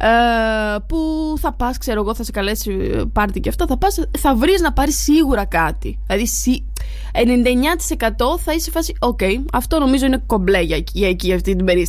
που θα πας, ξέρω εγώ, θα σε καλέσει πάρτι και αυτά, θα πας, θα βρεις να πάρεις σίγουρα κάτι. Δηλαδή 99% θα είσαι φάση, ok, αυτό νομίζω είναι κομπλέ για αυτή την περίσταση.